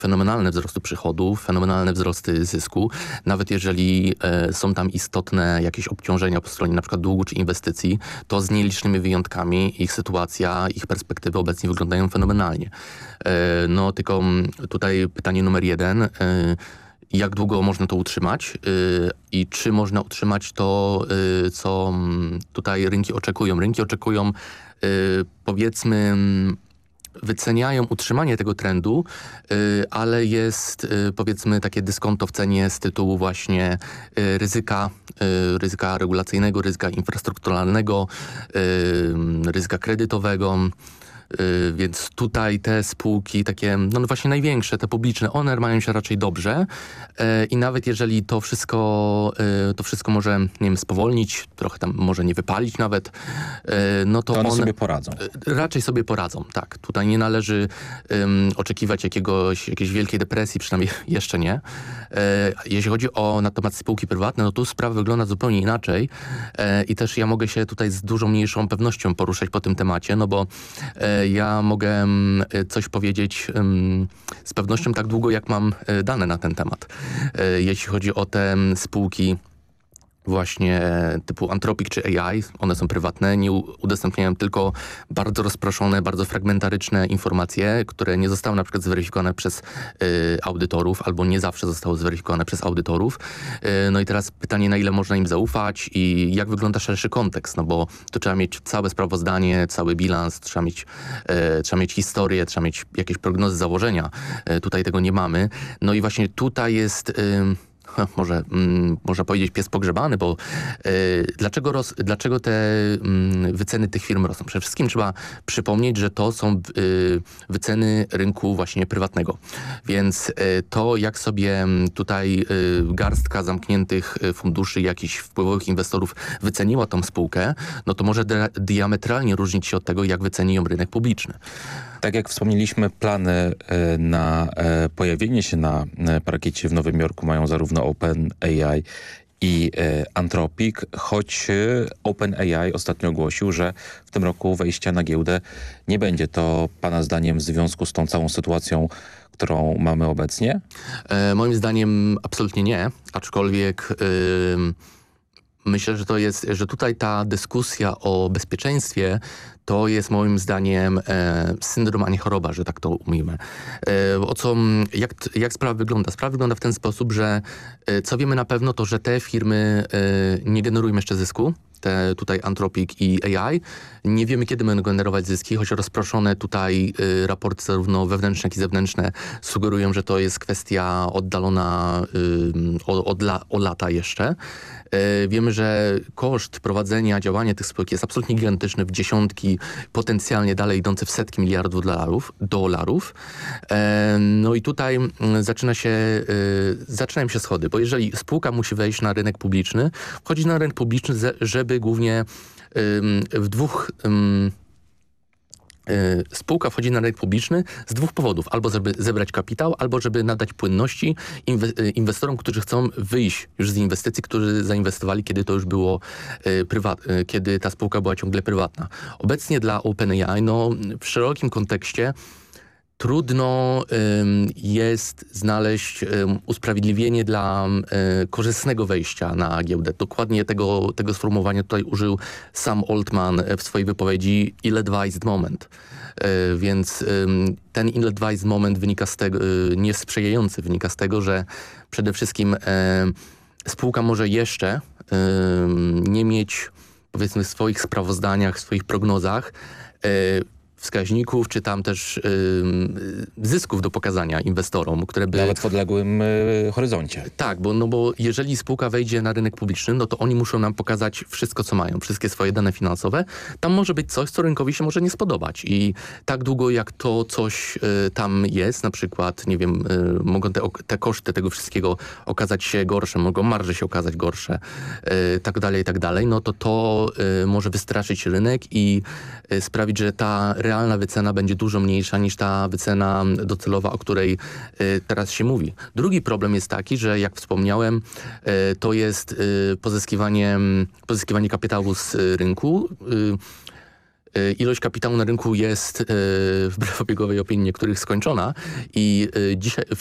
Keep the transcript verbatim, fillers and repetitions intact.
fenomenalne wzrosty przychodów, fenomenalne wzrosty zysku. Nawet jeżeli e, są tam istotne jakieś obciążenia po stronie na przykład długu czy inwestycji, to z nielicznymi wyjątkami ich sytuacja, ich perspektywy obecnie wyglądają fenomenalnie. E, no tylko tutaj pytanie numer jeden. E, jak długo można to utrzymać yy, i czy można utrzymać to, yy, co tutaj rynki oczekują. Rynki oczekują, yy, powiedzmy, wyceniają utrzymanie tego trendu, yy, ale jest, yy, powiedzmy, takie dyskonto w cenie z tytułu właśnie yy, ryzyka, yy, ryzyka regulacyjnego, ryzyka infrastrukturalnego, yy, ryzyka kredytowego. Yy, więc tutaj te spółki takie, no właśnie największe, te publiczne, one mają się raczej dobrze yy, i nawet jeżeli to wszystko, yy, to wszystko może, nie wiem, spowolnić, trochę tam może nie wypalić nawet, yy, no to, to one, one sobie poradzą. Yy, raczej sobie poradzą, tak. Tutaj nie należy yy, oczekiwać jakiegoś, jakiejś wielkiej depresji, przynajmniej jeszcze nie. Yy, jeśli chodzi o natomiast spółki prywatne, no tu sprawa wygląda zupełnie inaczej yy, i też ja mogę się tutaj z dużo mniejszą pewnością poruszać po tym temacie, no bo yy, ja mogę coś powiedzieć z pewnością tak długo, jak mam dane na ten temat. Jeśli chodzi o te spółki właśnie typu Anthropic czy A I, one są prywatne, nie udostępniają tylko bardzo rozproszone, bardzo fragmentaryczne informacje, które nie zostały na przykład zweryfikowane przez y, audytorów, albo nie zawsze zostały zweryfikowane przez audytorów. Y, no i teraz pytanie, na ile można im zaufać i jak wygląda szerszy kontekst, no bo to trzeba mieć całe sprawozdanie, cały bilans, trzeba mieć, y, trzeba mieć historię, trzeba mieć jakieś prognozy, założenia. Y, tutaj tego nie mamy. No i właśnie tutaj jest... Y, Może mm, można powiedzieć pies pogrzebany, bo y, dlaczego, ros, dlaczego te y, wyceny tych firm rosną? Przede wszystkim trzeba przypomnieć, że to są y, wyceny rynku właśnie prywatnego. Więc y, to, jak sobie tutaj y, garstka zamkniętych funduszy, jakichś wpływowych inwestorów wyceniła tą spółkę, no to może dia- diametralnie różnić się od tego, jak wyceni ją rynek publiczny. Tak jak wspomnieliśmy, plany na pojawienie się na parkiecie w Nowym Jorku mają zarówno OpenAI i Anthropic, choć OpenAI ostatnio ogłosił, że w tym roku wejścia na giełdę nie będzie. To pana zdaniem w związku z tą całą sytuacją, którą mamy obecnie? E, moim zdaniem absolutnie nie, aczkolwiek... Yy... Myślę, że to jest, że tutaj ta dyskusja o bezpieczeństwie to jest moim zdaniem e, syndrom, a nie choroba, że tak to ujmę. E, o co, jak, jak sprawa wygląda? Sprawa wygląda w ten sposób, że e, co wiemy na pewno, to że te firmy e, nie generują jeszcze zysku. Te tutaj Anthropic i A I. Nie wiemy, kiedy będą generować zyski, choć rozproszone tutaj y, raporty zarówno wewnętrzne, jak i zewnętrzne sugerują, że to jest kwestia oddalona y, o, od la, o lata jeszcze. Y, wiemy, że koszt prowadzenia, działania tych spółek jest absolutnie gigantyczny, w dziesiątki, potencjalnie dalej idący w setki miliardów dolarów. dolarów. Y, no i tutaj y, zaczyna się, y, zaczynają się schody, bo jeżeli spółka musi wejść na rynek publiczny, wchodzi na rynek publiczny, żeby głównie ym, w dwóch... Ym, y, spółka wchodzi na rynek publiczny z dwóch powodów. Albo żeby zebrać kapitał, albo żeby nadać płynności inwe- inwestorom, którzy chcą wyjść już z inwestycji, którzy zainwestowali, kiedy to już było y, prywat- y, kiedy ta spółka była ciągle prywatna. Obecnie dla OpenAI, no, w szerokim kontekście trudno ym, jest znaleźć ym, usprawiedliwienie dla y, korzystnego wejścia na giełdę. Dokładnie tego, tego sformułowania tutaj użył Sam Altman w swojej wypowiedzi ill-advised moment. Y, więc y, ten ill-advised moment wynika z tego, y, niesprzyjający, wynika z tego, że przede wszystkim y, spółka może jeszcze y, nie mieć, powiedzmy, w swoich sprawozdaniach, w swoich prognozach y, wskaźników, czy tam też y, zysków do pokazania inwestorom, które by... Nawet w odległym y, horyzoncie. Tak, bo, no bo jeżeli spółka wejdzie na rynek publiczny, no to oni muszą nam pokazać wszystko, co mają, wszystkie swoje dane finansowe. Tam może być coś, co rynkowi się może nie spodobać i tak długo jak to coś y, tam jest, na przykład, nie wiem, y, mogą te, te koszty tego wszystkiego okazać się gorsze, mogą marże się okazać gorsze, y, tak dalej, tak dalej, no to to y, może wystraszyć rynek i y, sprawić, że ta realna wycena będzie dużo mniejsza niż ta wycena docelowa, o której y, teraz się mówi. Drugi problem jest taki, że jak wspomniałem, y, to jest y, pozyskiwanie, pozyskiwanie kapitału z y, rynku. Y, y, ilość kapitału na rynku jest y, wbrew obiegowej opinii niektórych skończona i y, dzisiaj